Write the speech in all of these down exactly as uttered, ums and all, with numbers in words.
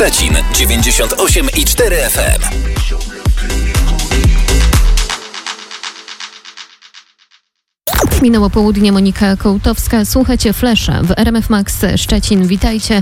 Szczecin dziewięćdziesiąt osiem i cztery F M. Minęło południe, Monika Kołtowska. Słuchacie Flesza w R M F Max Szczecin. Witajcie.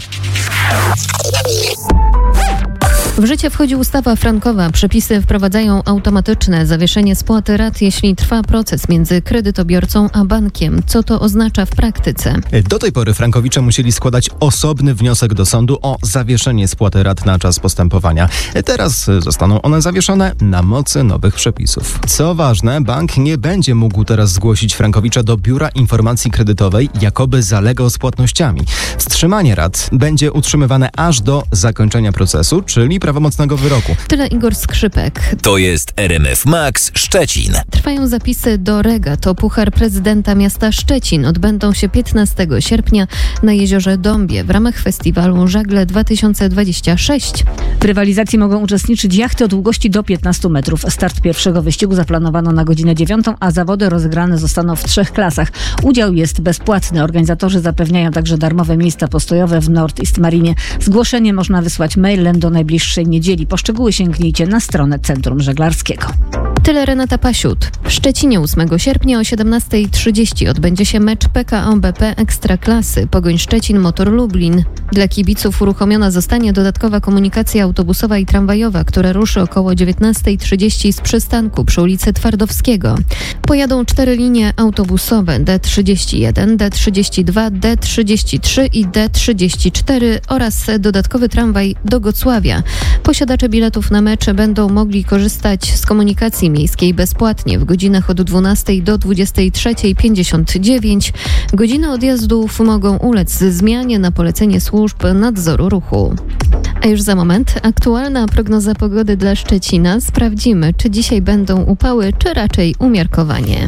W życie wchodzi ustawa frankowa. Przepisy wprowadzają automatyczne zawieszenie spłaty rat, jeśli trwa proces między kredytobiorcą a bankiem. Co to oznacza w praktyce? Do tej pory frankowicze musieli składać osobny wniosek do sądu o zawieszenie spłaty rat na czas postępowania. Teraz zostaną one zawieszone na mocy nowych przepisów. Co ważne, bank nie będzie mógł teraz zgłosić frankowicza do Biura Informacji Kredytowej, jakoby zalegał z płatnościami. Wstrzymanie rat będzie utrzymywane aż do zakończenia procesu, czyli prawomocnego wyroku. Tyle Igor Skrzypek. To jest R M F Max Szczecin. Trwają zapisy do regat o Puchar Prezydenta Miasta Szczecin. Odbędą się piętnastego sierpnia na Jeziorze Dąbie w ramach festiwalu Żagle dwa tysiące dwadzieścia sześć. W rywalizacji mogą uczestniczyć jachty o długości do piętnastu metrów. Start pierwszego wyścigu zaplanowano na godzinę dziewiątą, a zawody rozegrane zostaną w trzech klasach. Udział jest bezpłatny. Organizatorzy zapewniają także darmowe miejsca postojowe w North East Marinie. Zgłoszenie można wysłać mailem do najbliższej niedzieli. Po szczegóły sięgnijcie na stronę Centrum Żeglarskiego. Tyle Renata Pasiut. W Szczecinie ósmego sierpnia o siedemnasta trzydzieści odbędzie się mecz P K O B P Ekstraklasy Pogoń Szczecin Motor Lublin. Dla kibiców uruchomiona zostanie dodatkowa komunikacja autobusowa i tramwajowa, która ruszy około dziewiętnasta trzydzieści z przystanku przy ulicy Twardowskiego. Pojadą cztery linie autobusowe D trzydzieści jeden, D trzydzieści dwa, D trzydzieści trzy i D trzydzieści cztery oraz dodatkowy tramwaj do Gocławia. Posiadacze biletów na mecze będą mogli korzystać z komunikacji miejskiej bezpłatnie w godzinach od dwunastej do dwudziestej trzeciej pięćdziesiąt dziewięć. Godziny odjazdów mogą ulec zmianie na polecenie służb nadzoru ruchu. A już za moment aktualna prognoza pogody dla Szczecina. Sprawdzimy, czy dzisiaj będą upały, czy raczej umiarkowanie.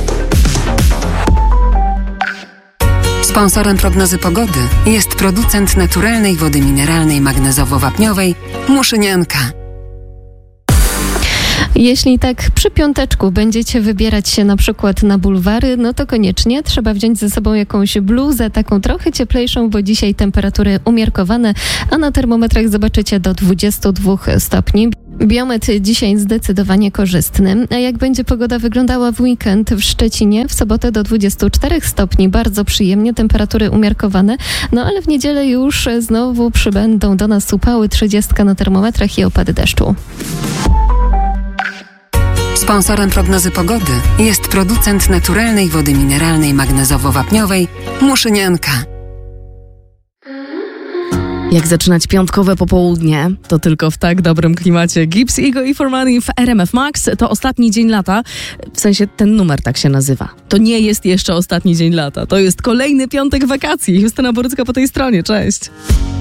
Sponsorem prognozy pogody jest producent naturalnej wody mineralnej magnezowo-wapniowej Muszynianka. Jeśli tak przy piąteczku będziecie wybierać się na przykład na bulwary, no to koniecznie trzeba wziąć ze sobą jakąś bluzę, taką trochę cieplejszą, bo dzisiaj temperatury umiarkowane, a na termometrach zobaczycie do dwudziestu dwóch stopni. Biometr dzisiaj zdecydowanie korzystny. A jak będzie pogoda wyglądała w weekend w Szczecinie? W sobotę do dwudziestu czterech stopni. Bardzo przyjemnie, temperatury umiarkowane. No ale w niedzielę już znowu przybędą do nas upały, trzydziestka na termometrach i opady deszczu. Sponsorem prognozy pogody jest producent naturalnej wody mineralnej magnezowo-wapniowej Muszynianka. Jak zaczynać piątkowe popołudnie, to tylko w tak dobrym klimacie. Gibbs, Ego i For Money w R M F Max to ostatni dzień lata, w sensie ten numer tak się nazywa. To nie jest jeszcze ostatni dzień lata, to jest kolejny piątek wakacji. Justyna Borycka po tej stronie, cześć.